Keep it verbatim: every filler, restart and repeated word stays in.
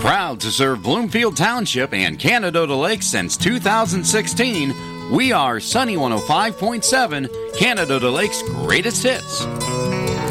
Proud to serve Bloomfield Township and Canada Lakes since two thousand sixteen, we are Sunny one oh five point seven, Canada Lakes' greatest hits.